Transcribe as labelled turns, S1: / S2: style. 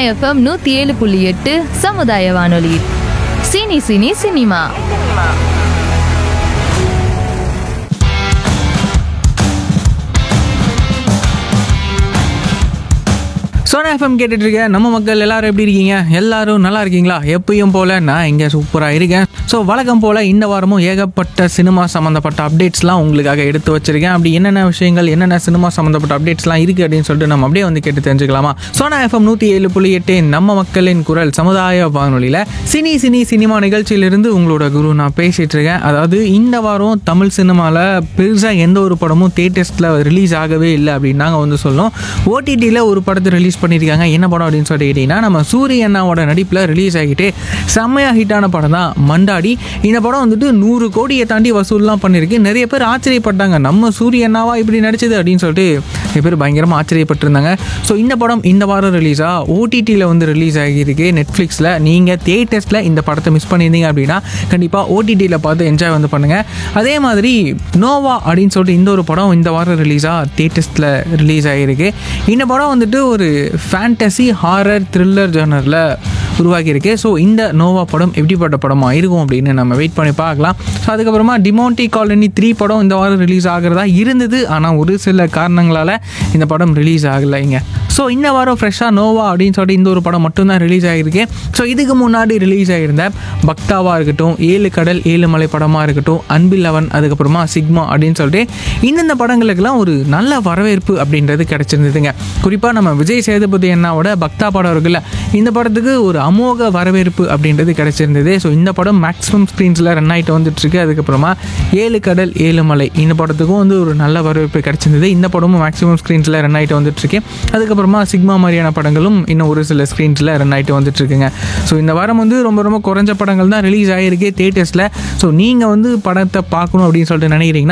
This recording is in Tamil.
S1: எஃப்எம் 107.8 சமுதாய வானொலி. Cine cine cinema.
S2: Sona FM கேட்டுட்டு இருக்கேன். நம்ம மக்கள் எல்லாரும் எப்படி இருக்கீங்க? எல்லாரும் நல்லா இருக்கீங்களா? எப்பயும் போல நான் இங்கே சூப்பராக இருக்கேன். ஸோ வழக்கம் போல் இந்த வாரமும் ஏகப்பட்ட சினிமா சம்மந்தப்பட்ட அப்டேட்ஸ்லாம் உங்களுக்காக எடுத்து வச்சிருக்கேன். அப்படி என்னென்ன விஷயங்கள், என்னென்ன சினிமா சம்மந்தப்பட்ட அப்டேட்ஸ்லாம் இருக்குது அப்படின்னு சொல்லிட்டு நம்ம அப்படியே வந்து கேட்டு தெரிஞ்சுக்கலாமா? சோனா எஃப்எம் 107.8 நம்ம மக்களின் குரல் சமுதாய வானொலியில் சினி சினி சினிமா நிகழ்ச்சியிலிருந்து உங்களோட குரு நான் பேசிகிட்டு இருக்கேன். அதாவது இந்த வாரம் தமிழ் சினிமாவில் பெருசாக எந்த ஒரு படமும் தேட்டர்ஸில் ரிலீஸ் ஆகவே இல்லை அப்படின்னு நாங்கள் வந்து சொல்லணும். ஓடிடியில் ஒரு படத்தை ரிலீஸ் பண்ணியிருக்காங்க. என்ன படம் அப்படின்னு சொல்லிட்டு கேட்டிங்கன்னா, நம்ம சூரிய அண்ணாவோட நடிப்பில் ரிலீஸ் ஆகிட்டு செம்மையாக ஹிட்டான படம் தான் மண்டாடி. இந்த படம் வந்துட்டு 100 கோடியை தாண்டி வசூல்லாம் பண்ணியிருக்கு. நிறைய பேர் ஆச்சரியப்பட்டாங்க, நம்ம சூரிய அண்ணாவா இப்படி நடிச்சது அப்படின்னு சொல்லிட்டு நிறைய பேர் பயங்கரமாக ஆச்சரியப்பட்டிருந்தாங்க. ஸோ இந்த படம் இந்த வாரம் ரிலீஸாக ஓடிடியில் வந்து ரிலீஸ் ஆகியிருக்கு நெட்ஃப்ளிக்ஸில். நீங்கள் தியேட்டர்ஸில் இந்த படத்தை மிஸ் பண்ணியிருந்தீங்க அப்படின்னா கண்டிப்பாக ஓடிடியில் பார்த்து என்ஜாய் வந்து பண்ணுங்கள். அதே மாதிரி நோவா அப்படின்னு சொல்லிட்டு இந்த ஒரு படம் இந்த வாரம் ரிலீஸாக தியேட்டர்ஸில் ரிலீஸ் ஆகியிருக்கு. இந்த படம் வந்துட்டு ஒரு ஃபேண்டசி ஹாரர் த்ரில்லர் ஜானரில் உருவாக்கியிருக்கு. ஸோ இந்த நோவா படம் எப்படிப்பட்ட படமாக இருக்கும் அப்படின்னு நம்ம வெயிட் பண்ணி பார்க்கலாம். ஸோ அதுக்கப்புறமா டிமாண்டி காலனி 3 படம் இந்த வாரம் ரிலீஸ் ஆகிறதா இருந்தது. ஆனால் ஒரு சில காரணங்களால் இந்த படம் ரிலீஸ் ஆகலைங்க. ஸோ இந்த வாரம் ஃப்ரெஷ்ஷாக நோவா அப்படின்னு சொல்லிட்டு இந்த ஒரு படம் மட்டும்தான் ரிலீஸ் ஆகிருக்கு. ஸோ இதுக்கு முன்னாடி ரிலீஸ் ஆகியிருந்த பக்தாவாக இருக்கட்டும், 7 கடல் 7 மலை படமாக இருக்கட்டும், அன்பில்லவன், அதுக்கப்புறமா சிக்மா அப்படின்னு சொல்லிட்டு இந்தந்த படங்களுக்கெல்லாம் ஒரு நல்ல வரவேற்பு அப்படின்றது கிடச்சிருந்ததுங்க. குறிப்பாக நம்ம விஜய் சேதுபதி அண்ணாவோட பக்தா படம் இருக்குல்ல, இந்த படத்துக்கு ஒரு அமோக வரவேற்பு அப்படின்றது கிடச்சிருந்தது. ஸோ இந்த படம் மேக்ஸிமம் ஸ்க்ரீன்ஸில் ரன் ஆகிட்டு வந்துட்டுருக்கு. அதுக்கப்புறமா 7 கடல் 7 மலை இந்த படத்துக்கும் வந்து ஒரு நல்ல வரவேற்பு கிடச்சிருந்தது. இந்த படமும் மேக்ஸிமம் ஸ்க்ரீன்ஸில் ரன் ஆகிட்டு வந்துட்டுருக்கு. அதுக்கப்புறமா சிக்மா மாதிரியான படங்களும் இன்னும் ஒரு சில ஸ்க்ரீன்ஸில் ரன் ஆகிட்டு வந்துட்டுருக்குங்க. ஸோ இந்த வாரம் வந்து ரொம்ப ரொம்ப குறைஞ்ச படங்கள் தான் ரிலீஸ் ஆகிருக்கு தியேட்டர்ஸில். ஸோ நீங்கள் வந்து படத்தை பார்க்கணும் அப்படின்னு சொல்லிட்டு நினைக்கிறீங்கன்னா